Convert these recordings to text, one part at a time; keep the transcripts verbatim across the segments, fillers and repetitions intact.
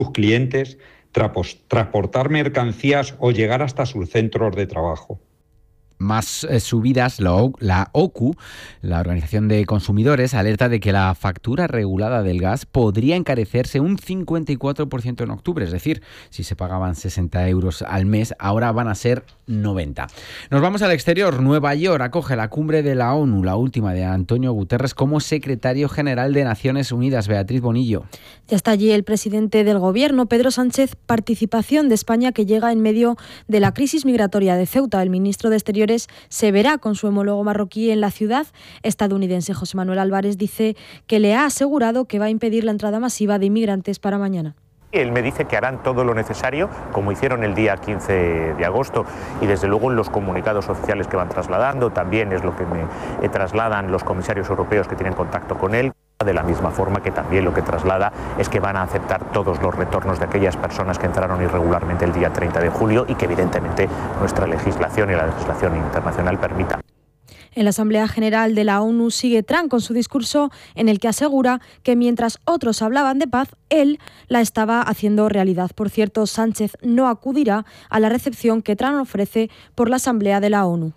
sus clientes, transportar mercancías o llegar hasta sus centros de trabajo. Más eh, subidas, la, o, la O C U, la Organización de Consumidores, alerta de que la factura regulada del gas podría encarecerse un cincuenta y cuatro por ciento en octubre, es decir, si se pagaban sesenta euros al mes, ahora van a ser noventa. Nos vamos al exterior. Nueva York acoge la cumbre de la ONU, la última de Antonio Guterres como secretario general de Naciones Unidas. Beatriz Bonillo. Ya está allí el presidente del Gobierno, Pedro Sánchez, participación de España que llega en medio de la crisis migratoria de Ceuta. El ministro de Exteriores se verá con su homólogo marroquí en la ciudad. Estadounidense José Manuel Álvarez dice que le ha asegurado que va a impedir la entrada masiva de inmigrantes para mañana. Él me dice que harán todo lo necesario, como hicieron el día quince de agosto, y desde luego en los comunicados oficiales que van trasladando, también es lo que me eh, trasladan los comisarios europeos que tienen contacto con él. De la misma forma que también lo que traslada es que van a aceptar todos los retornos de aquellas personas que entraron irregularmente el día treinta de julio y que evidentemente nuestra legislación y la legislación internacional permita. En la Asamblea General de la ONU sigue Trump con su discurso en el que asegura que mientras otros hablaban de paz, él la estaba haciendo realidad. Por cierto, Sánchez no acudirá a la recepción que Trump ofrece por la Asamblea de la ONU.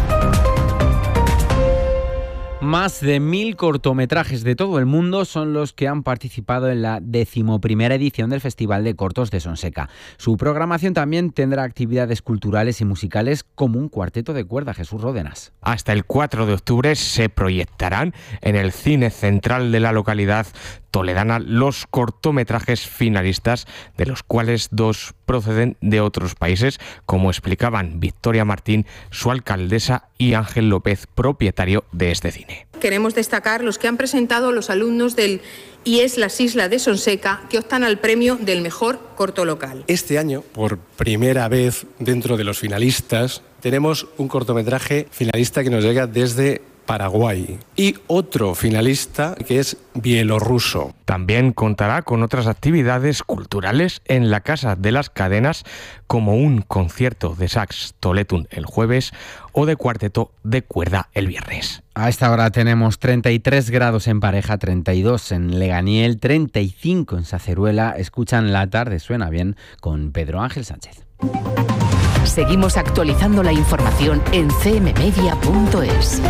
Más de mil cortometrajes de todo el mundo son los que han participado en la decimoprimera edición del Festival de Cortos de Sonseca. Su programación también tendrá actividades culturales y musicales como un cuarteto de cuerda. Jesús Ródenas. Hasta el cuatro de octubre se proyectarán en el cine central de la localidad toledana los cortometrajes finalistas, de los cuales dos proceden de otros países, como explicaban Victoria Martín, su alcaldesa, y Ángel López, propietario de este cine. Queremos destacar los que han presentado los alumnos del I E S Las Islas de Sonseca, que optan al premio del mejor corto local. Este año, por primera vez dentro de los finalistas, tenemos un cortometraje finalista que nos llega desde Paraguay y otro finalista que es bielorruso. También contará con otras actividades culturales en la Casa de las Cadenas, como un concierto de sax toletun el jueves o de cuarteto de cuerda el viernes. A esta hora tenemos treinta y tres grados en Pareja, treinta y dos en Leganiel, treinta y cinco en Saceruela. Escuchan La Tarde Suena Bien con Pedro Ángel Sánchez. Seguimos actualizando la información en c m media punto es.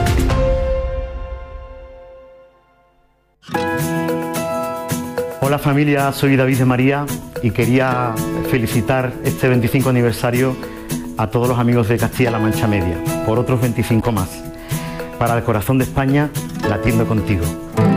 Hola familia, soy David de María y quería felicitar este veinticinco aniversario a todos los amigos de Castilla-La Mancha Media por otros veinticinco más. Para el corazón de España, latiendo contigo.